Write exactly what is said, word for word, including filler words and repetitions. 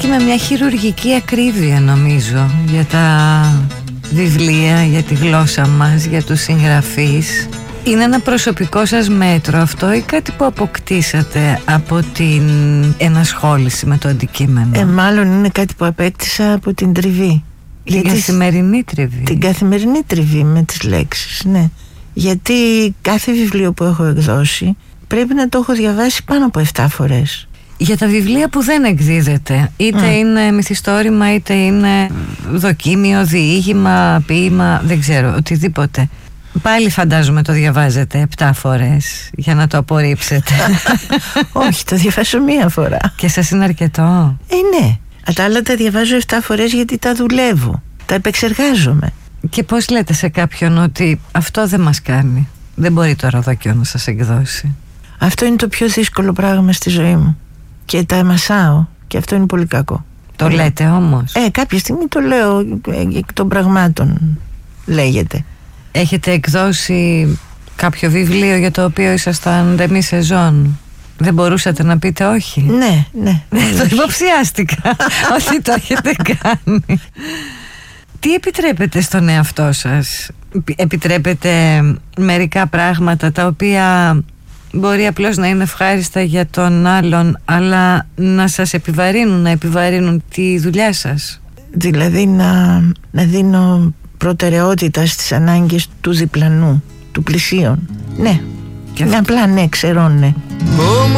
και με μια χειρουργική ακρίβεια, νομίζω, για τα βιβλία, για τη γλώσσα μας, για τους συγγραφείς. Είναι ένα προσωπικό σας μέτρο αυτό ή κάτι που αποκτήσατε από την ενασχόληση με το αντικείμενο? Ε, μάλλον είναι κάτι που απέκτησα από την τριβή. Την Γιατί καθημερινή τριβή. Την καθημερινή τριβή με τις λέξεις, ναι. Γιατί κάθε βιβλίο που έχω εκδώσει πρέπει να το έχω διαβάσει πάνω από επτά φορές. Για τα βιβλία που δεν εκδίδεται, είτε mm. είναι μυθιστόρημα, είτε είναι δοκίμιο, διήγημα, ποίημα, δεν ξέρω, οτιδήποτε, πάλι φαντάζομαι το διαβάζετε επτά φορές για να το απορρίψετε. Όχι, το διαβάζω μία φορά. Και σας είναι αρκετό? Ε, ναι. Τα άλλα τα διαβάζω επτά φορές γιατί τα δουλεύω, τα επεξεργάζομαι. Και πώς λέτε σε κάποιον ότι αυτό δεν μας κάνει, δεν μπορεί το Ροδόκιο να σας εκδώσει? Αυτό είναι το πιο δύσκολο πράγμα στη ζωή μου και τα μασάω και αυτό είναι πολύ κακό. Το λέτε όμως? Ε, κάποια στιγμή το λέω εκ των πραγμάτων, λέγεται. Έχετε εκδώσει κάποιο βιβλίο για το οποίο ήσασταν ντεμή σεζόν? Δεν μπορούσατε να πείτε όχι? Ναι, ναι. Το υποψιάστηκα ότι το έχετε κάνει. Τι επιτρέπετε στον εαυτό σας? Επιτρέπετε μερικά πράγματα τα οποία μπορεί απλώς να είναι ευχάριστα για τον άλλον, αλλά να σας επιβαρύνουν, να επιβαρύνουν τη δουλειά σας? Δηλαδή να, να δίνω προτεραιότητα στις ανάγκες του διπλανού, του πλησίον. Ναι, και απλά ναι, ξέρω, ναι.